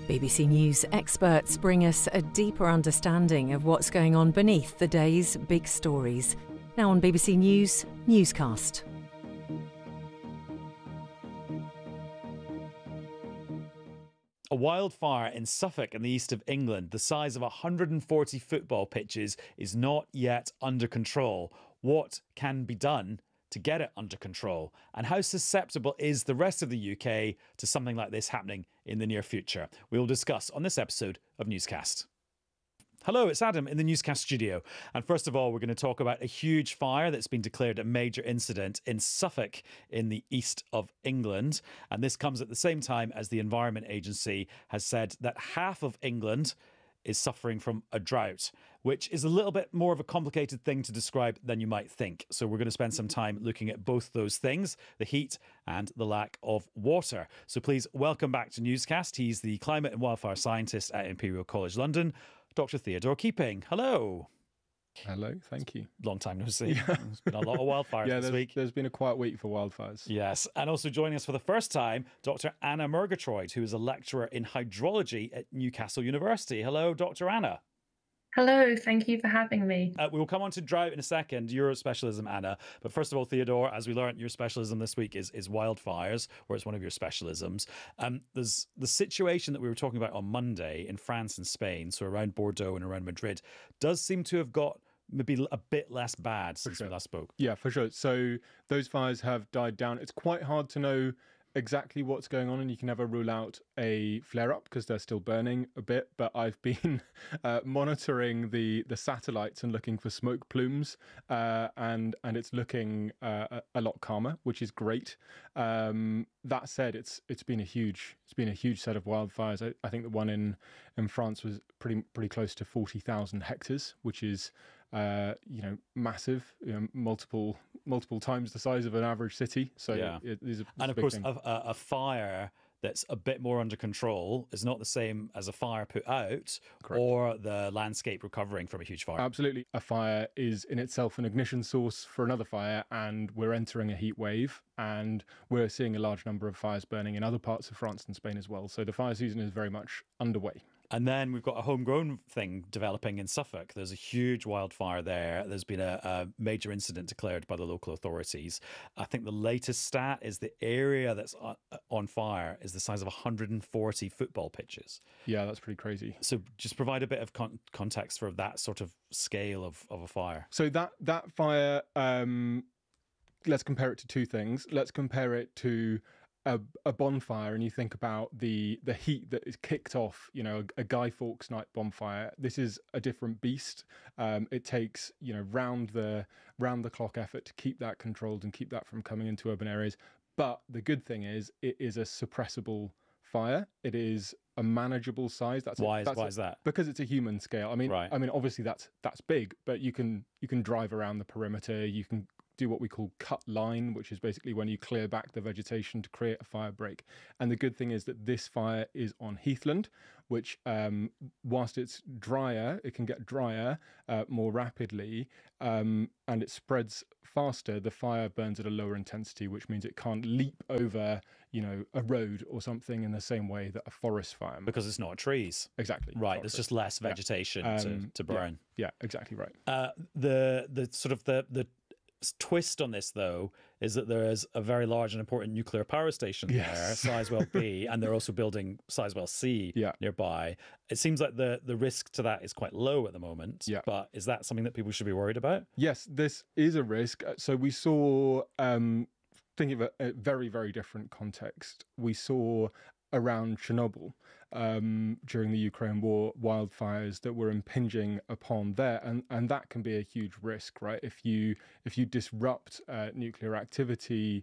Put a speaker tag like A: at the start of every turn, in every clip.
A: BBC News experts bring us a deeper understanding of what's going on beneath the day's big stories. Now on BBC News, Newscast.
B: A wildfire in Suffolk in the east of England, the size of 140 football pitches, is not yet under control. What can be done to get it under control? And how susceptible is the rest of the UK to something like this happening in the near future? We will discuss on this episode of Newscast. Hello, it's Adam in the Newscast studio. And first of all, we're going to talk about a huge fire that's been declared a major incident in Suffolk in the east of England. And this comes at the same time as the Environment Agency has said that half of England is suffering from a drought, which is a little bit more of a complicated thing to describe than you might think. So we're going to spend some time looking at both those things, the heat and the lack of water. So please welcome back to Newscast. He's the climate and wildfire scientist at Imperial College London, Dr. Theodore Keeping. Hello.
C: Hello, thank you.
B: Long time no see. Yeah. There's been a lot of wildfires this week.
C: There's been a quiet week for wildfires.
B: Yes, and also joining us for the first time, Dr. Anna Murgatroyd, who is a lecturer in hydrology at Newcastle University. Hello, Dr. Anna.
D: Hello, thank you for having me. We
B: will come on to drought in a second, your specialism, Anna. But first of all, Theodore, as we learned, your specialism this week is wildfires, or it's one of your specialisms. There's the situation that we were talking about on Monday in France and Spain, so around Bordeaux and around Madrid, does seem to have got maybe a bit less bad since we last spoke.
C: Yeah, for sure. So those fires have died down. It's quite hard to know exactly what's going on, and you can never rule out a flare-up because they're still burning a bit. But I've been monitoring the satellites and looking for smoke plumes, and it's looking a lot calmer, which is great. That said, it's been a huge set of wildfires. I think the one in France was pretty close to 40,000 hectares, which is massive, multiple times the size of an average city. So
B: yeah. And of course, a fire that's a bit more under control is not the same as a fire put out. Correct. Or the landscape recovering from a huge fire.
C: Absolutely. A fire is in itself an ignition source for another fire, and we're entering a heat wave, and we're seeing a large number of fires burning in other parts of France and Spain as well. So the fire season is very much underway.
B: And then we've got a homegrown thing developing in Suffolk. There's a huge wildfire there. There's been a major incident declared by the local authorities. I think the latest stat is the area that's on fire is the size of 140 football pitches.
C: Yeah, that's pretty crazy.
B: So just provide a bit of context for that sort of scale of a fire.
C: So that fire, let's compare it to two things. Let's compare it to a bonfire, and you think about the heat that is kicked off, a Guy Fawkes night bonfire. This is a different beast. It takes, round the clock effort to keep that controlled and keep that from coming into urban areas. But the good thing is it is a suppressible fire. It is a manageable size.
B: Why is that?
C: Because it's a human scale.
B: Right.
C: I mean, obviously that's big, but you can drive around the perimeter. You can do what we call cut line, which is basically when you clear back the vegetation to create a fire break. And the good thing is that this fire is on heathland, which whilst it's drier, it can get drier more rapidly, and it spreads faster. The fire burns at a lower intensity, which means it can't leap over, a road or something in the same way that a forest fire.
B: Because it's not trees.
C: Exactly.
B: Right. There's just less vegetation to burn.
C: Yeah, exactly right.
B: The sort of the twist on this, though, is that there is a very large and important nuclear power station there, Sizewell B, and they're also building Sizewell C nearby. It seems like the risk to that is quite low at the moment, but is that something that people should be worried about?
C: Yes, this is a risk. So we saw, thinking of a very, very different context, we saw around Chernobyl during the Ukraine war, wildfires that were impinging upon there, and that can be a huge risk, right? If you disrupt nuclear activity,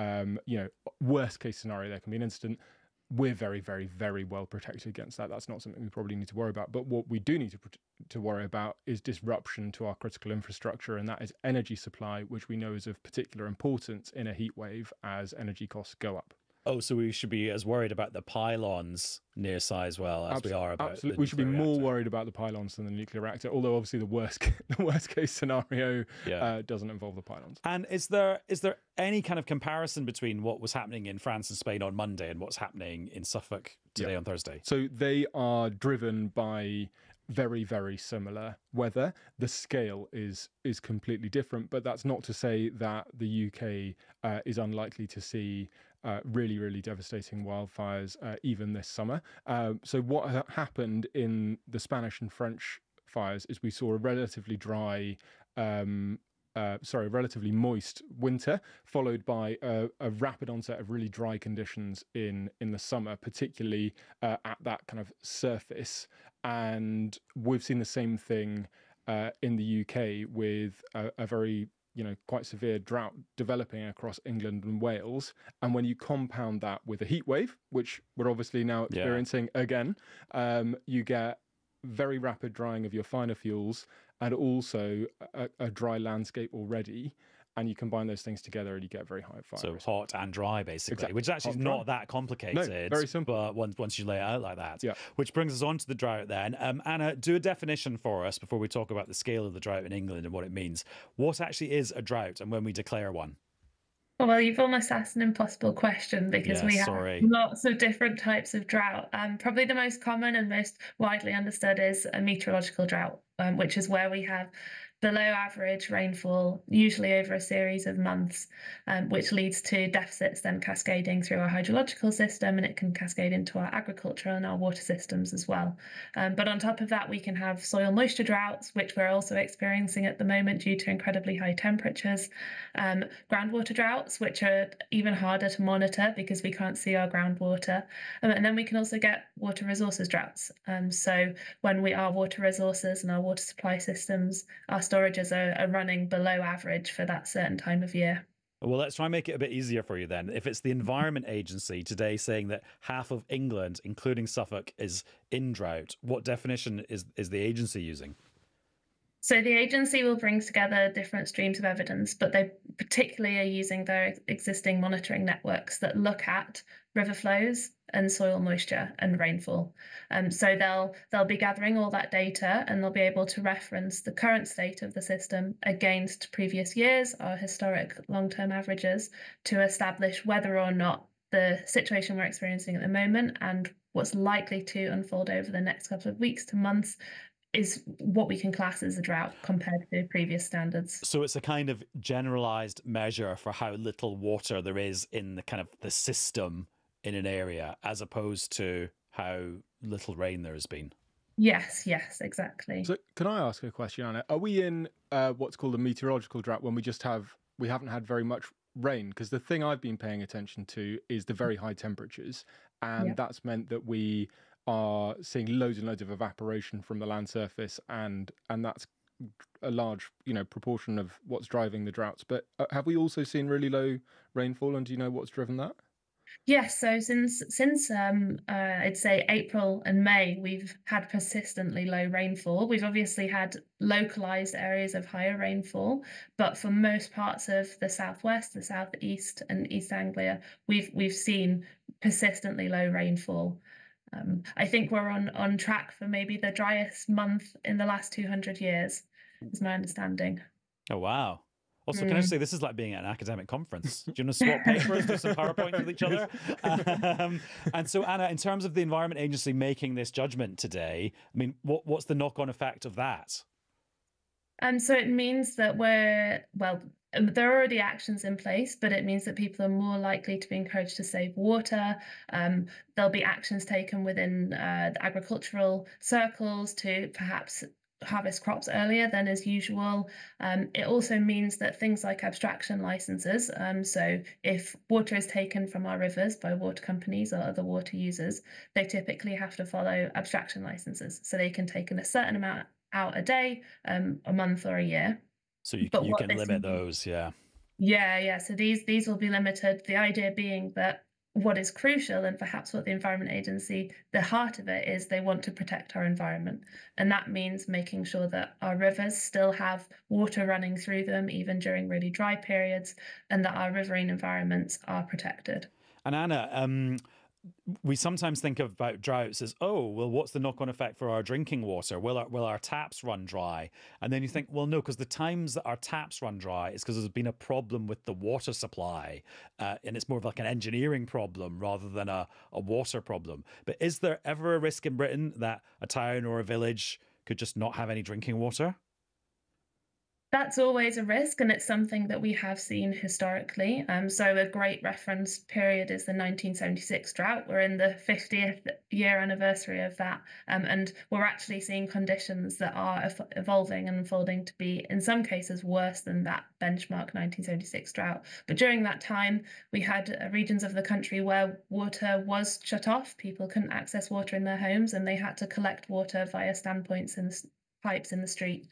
C: worst case scenario, there can be an incident. We're very, very, very well protected against that. That's not something we probably need to worry about. But what we do need to worry about is disruption to our critical infrastructure, and that is energy supply, which we know is of particular importance in a heat wave as energy costs go up.
B: Oh, so we should be as worried about the pylons near Sizewell as we are about
C: absolutely.
B: the
C: We should be
B: nuclear
C: more
B: reactor.
C: worried about the pylons than the nuclear reactor. Although obviously the worst case scenario doesn't involve the pylons.
B: And is there any kind of comparison between what was happening in France and Spain on Monday and what's happening in Suffolk today on Thursday?
C: So they are driven by very, very similar weather. The scale is completely different, but that's not to say that the UK is unlikely to see really, really devastating wildfires even this summer. So what happened in the Spanish and French fires is we saw a relatively relatively moist winter, followed by a rapid onset of really dry conditions in the summer, particularly at that kind of surface. And we've seen the same thing in the UK with a very quite severe drought developing across England and Wales. And when you compound that with a heat wave, which we're obviously now experiencing again, you get very rapid drying of your finer fuels and also a dry landscape already. And you combine those things together and you get very high fire
B: So
C: risk.
B: hot and dry, basically,
C: Exactly.
B: which actually is not that complicated.
C: No, very simple.
B: But once you lay it out like that.
C: Yeah.
B: Which brings us on to the drought then. Anna, do a definition for us before we talk about the scale of the drought in England and what it means. What actually is a drought and when we declare one?
D: Well, you've almost asked an impossible question because we have lots of different types of drought. Probably the most common and most widely understood is a meteorological drought, which is where we have below average rainfall, usually over a series of months, which leads to deficits then cascading through our hydrological system, and it can cascade into our agriculture and our water systems as well. But on top of that, we can have soil moisture droughts, which we're also experiencing at the moment due to incredibly high temperatures. Groundwater droughts, which are even harder to monitor because we can't see our groundwater. And then we can also get water resources droughts. So when our water resources and our water supply systems, our storages are running below average for that certain time of year.
B: Well, let's try and make it a bit easier for you then. If it's the Environment Agency today saying that half of England, including Suffolk, is in drought, what definition is the agency using?
D: So the agency will bring together different streams of evidence, but they particularly are using their existing monitoring networks that look at river flows and soil moisture and rainfall. So they'll be gathering all that data and they'll be able to reference the current state of the system against previous years, our historic long-term averages, to establish whether or not the situation we're experiencing at the moment and what's likely to unfold over the next couple of weeks to months is what we can class as a drought compared to previous standards.
B: So it's a kind of generalized measure for how little water there is in the system in an area, as opposed to how little rain there has been.
D: Yes, exactly.
C: So can I ask a question, Anna? Are we in what's called a meteorological drought when we haven't had very much rain? Because the thing I've been paying attention to is the very high temperatures, and that's meant that we are seeing loads and loads of evaporation from the land surface, and that's a large proportion of what's driving the droughts. But have we also seen really low rainfall, and do you know what's driven that?
D: Yes, so since I'd say April and May, we've had persistently low rainfall. We've obviously had localized areas of higher rainfall, but for most parts of the southwest, the southeast, and East Anglia, we've seen persistently low rainfall. I think we're on track for maybe the driest month in the last 200 years, is my understanding.
B: Oh, wow. Also, can I just say, this is like being at an academic conference. Do you want to swap papers, do some PowerPoint with each other? And so, Anna, in terms of the Environment Agency making this judgment today, I mean, what's the knock-on effect of that?
D: So it means that there are already actions in place, but it means that people are more likely to be encouraged to save water. There'll be actions taken within the agricultural circles to perhaps harvest crops earlier than as usual. It also means that things like abstraction licenses, so if water is taken from our rivers by water companies or other water users, they typically have to follow abstraction licenses. So they can take in a certain amount out a day, a month or a year.
B: So you can limit those, yeah.
D: Yeah. So these will be limited. The idea being that what is crucial, and perhaps what the Environment Agency, the heart of it is, they want to protect our environment. And that means making sure that our rivers still have water running through them, even during really dry periods, and that our riverine environments are protected.
B: And Anna, we sometimes think about droughts as, oh, well, what's the knock-on effect for our drinking water? Will our taps run dry? And then you think, well, no, because the times that our taps run dry is because there's been a problem with the water supply, and it's more of like an engineering problem rather than a water problem. But is there ever a risk in Britain that a town or a village could just not have any drinking water?
D: That's always a risk, and it's something that we have seen historically. So a great reference period is the 1976 drought. We're in the 50th year anniversary of that, and we're actually seeing conditions that are evolving and unfolding to be, in some cases, worse than that benchmark 1976 drought. But during that time, we had regions of the country where water was shut off. People couldn't access water in their homes, and they had to collect water via standpoints and pipes in the street.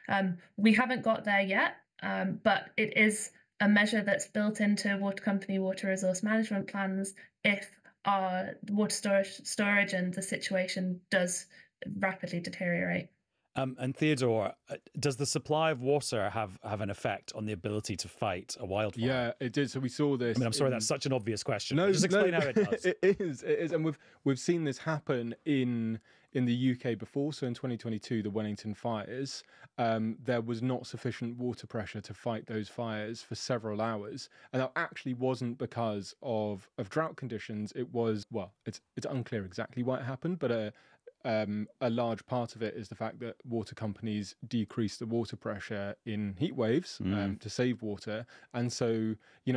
D: We haven't got there yet, but it is a measure that's built into water company water resource management plans if our water storage and the situation does rapidly deteriorate.
B: And Theodore, does the supply of water have an effect on the ability to fight a wildfire?
C: Yeah, it did. So we saw this.
B: I mean, I'm sorry, that's such an obvious question. No, just explain how it does.
C: It is, and we've seen this happen in the UK before. So in 2022, the Wellington fires, there was not sufficient water pressure to fight those fires for several hours, and that actually wasn't because of drought conditions. It was, well, it's unclear exactly why it happened, but a large part of it is the fact that water companies decrease the water pressure in heat waves to save water, and so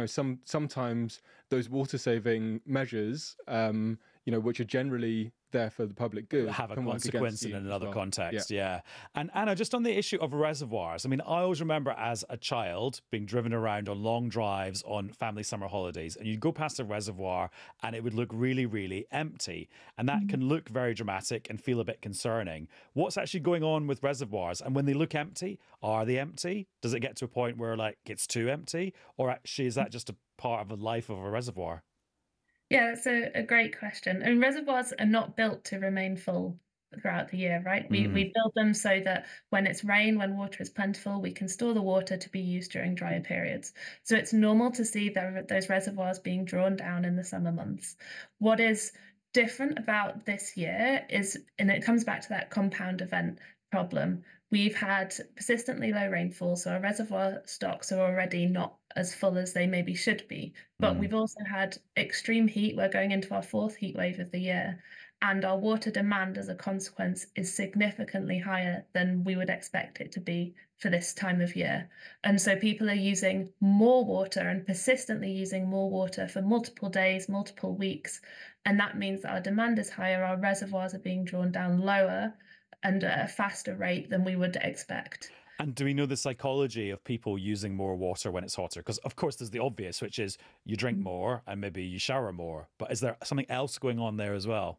C: sometimes those water saving measures, which are generally there for the public good,
B: have a consequence in another context. Yeah. And Anna, just on the issue of reservoirs, I mean, I always remember as a child being driven around on long drives on family summer holidays, and you'd go past a reservoir and it would look really, really empty. And that can look very dramatic and feel a bit concerning. What's actually going on with reservoirs? And when they look empty, are they empty? Does it get to a point where like it's too empty? Or actually is that just a part of the life of a reservoir?
D: Yeah, that's a great question. And reservoirs are not built to remain full throughout the year, right? We build them so that when it's rain, when water is plentiful, we can store the water to be used during drier periods. So it's normal to see those reservoirs being drawn down in the summer months. What is different about this year is, and it comes back to that compound event problem, we've had persistently low rainfall, so our reservoir stocks are already not as full as they maybe should be. But we've also had extreme heat. We're going into our fourth heat wave of the year, and our water demand as a consequence is significantly higher than we would expect it to be for this time of year. And so people are using more water and persistently using more water for multiple days, multiple weeks. And that means that our demand is higher, our reservoirs are being drawn down lower and at a faster rate than we would expect.
B: And do we know the psychology of people using more water when it's hotter? Because, of course, there's the obvious, which is you drink more and maybe you shower more. But is there something else going on there as well?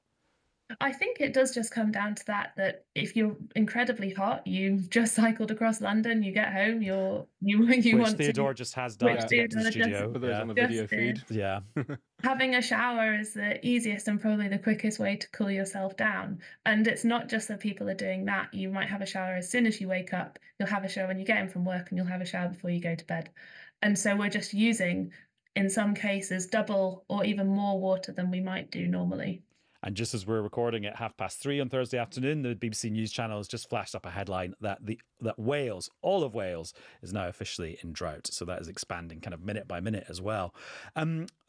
D: I think it does just come down to that if you're incredibly hot, you've just cycled across London, you get home,
B: which
D: want
B: Theodore just has done to get to the studio.
C: For those on the video feed.
B: Yeah.
D: Having a shower is the easiest and probably the quickest way to cool yourself down. And it's not just that people are doing that. You might have a shower as soon as you wake up. You'll have a shower when you get in from work, and you'll have a shower before you go to bed. And so we're just using, in some cases, double or even more water than we might do normally.
B: And just as we're recording at 3:30 on Thursday afternoon, the BBC News Channel has just flashed up a headline that Wales, all of Wales, is now officially in drought. So that is expanding kind of minute by minute as well.